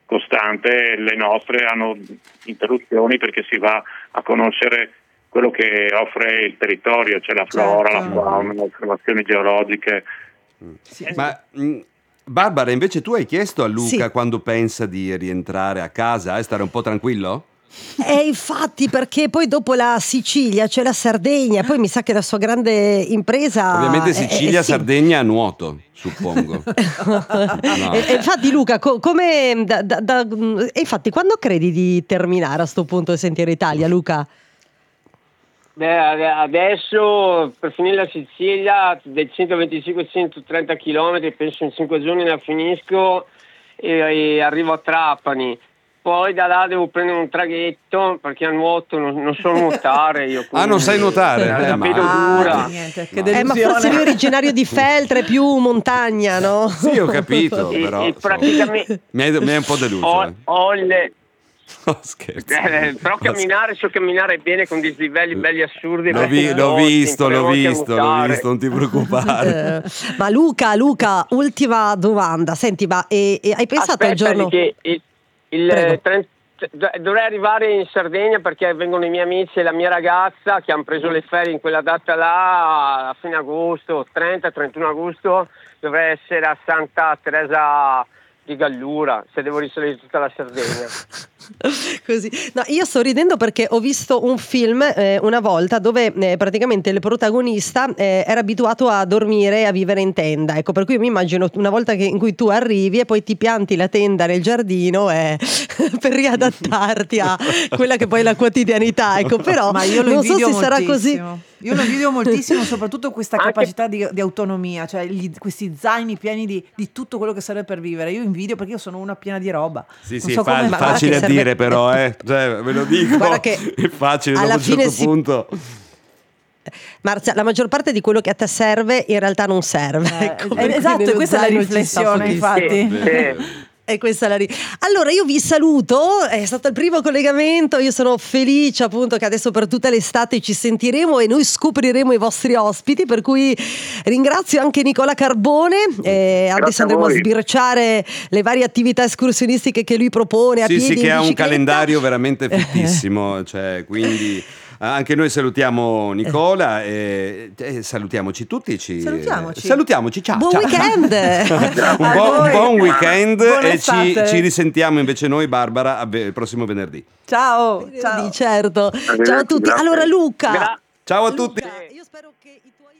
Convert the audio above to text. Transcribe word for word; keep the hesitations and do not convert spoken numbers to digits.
costante. Le nostre hanno interruzioni perché si va a conoscere quello che offre il territorio, cioè la flora, Certo. la fauna, le osservazioni geologiche. Sì. Ma mh, Barbara, invece tu hai chiesto a Luca Sì. quando pensa di rientrare a casa e stare un po' tranquillo? E infatti, perché poi dopo la Sicilia c'è la Sardegna, poi mi sa che la sua grande impresa Ovviamente è- Sicilia, è- sì. Sardegna a nuoto, suppongo. No. E, e infatti Luca, co- come da- da- da- e infatti quando credi di terminare a sto punto il Sentiero Italia, Luca? Beh, ade- adesso per finire la Sicilia dai centoventicinque centotrenta chilometri, penso in cinque giorni la finisco e, e arrivo a Trapani. Poi da là devo prendere un traghetto perché a nuoto non, non so nuotare io. Ah, non sai nuotare? La, Eh, la ma- vedo Ah, dura. niente, che Eh, ma forse lui è originario di Feltre, più montagna, no? Sì, ho capito, E, però e insomma, praticamente mi hai, mi hai un po' deluso. ho, eh. ho le... No, scherzo. Eh, però camminare, so camminare bene con dislivelli belli assurdi. L'ho, vi- perché l'ho no, visto, l'ho impariamo anche a visto, l'ho nuotare. visto, non ti preoccupare. Eh, ma Luca, Luca, ultima domanda. Senti, ma e- e hai pensato al Aspetta, giorno? che il, il Prego. trenta dovrei arrivare in Sardegna perché vengono i miei amici e la mia ragazza che hanno preso le ferie in quella data là a fine agosto, trenta trentuno agosto. Dovrei essere a Santa Teresa di Gallura se devo risalire tutta la Sardegna. Così. No, io sto ridendo perché ho visto un film eh, una volta dove eh, praticamente il protagonista eh, era abituato a dormire e a vivere in tenda. Ecco, per cui io mi immagino una volta che, in cui tu arrivi e poi ti pianti la tenda nel giardino eh, per riadattarti a quella che poi è la quotidianità. Ecco, però Ma io lo non so invidio se sarà così. moltissimo. Io lo invidio moltissimo, soprattutto questa Anche- capacità di, di autonomia, cioè gli- questi zaini pieni di, di tutto quello che serve per vivere. Io invidio perché io sono una piena di roba. Sì, Non sì, so fa- come Ma fare. facile a guarda che dire serve- però, eh. Cioè, ve lo dico, Guarda che è facile dopo alla un certo fine si- punto. Marzia, la maggior parte di quello che a te serve in realtà non serve. Eh, Ecco, eh, per cui esatto, nello questa è la zaino ci sta riflessione, pochissimo. infatti. Sì, sì. E questa è la ri- Allora io vi saluto, è stato il primo collegamento, io sono felice appunto che adesso per tutta l'estate ci sentiremo e noi scopriremo i vostri ospiti, per cui ringrazio anche Nicola Carbone, eh, adesso a andremo a voi. sbirciare le varie attività escursionistiche che lui propone a Sì, piedi sì, e che in ha un bicicletta. calendario veramente fittissimo, cioè, quindi anche noi salutiamo Nicola e, e salutiamoci tutti. Ci, Salutiamoci. Salutiamoci, ciao. Buon ciao. weekend! un, A buon, un voi. buon weekend Buona e ci, estate. ci risentiamo invece noi, Barbara, a ve- il prossimo venerdì. Ciao, ciao. Certo. Ciao a Arrivederci, tutti. grazie. Allora Luca, Gra- Ciao a tutti. Luca, io spero che i tuoi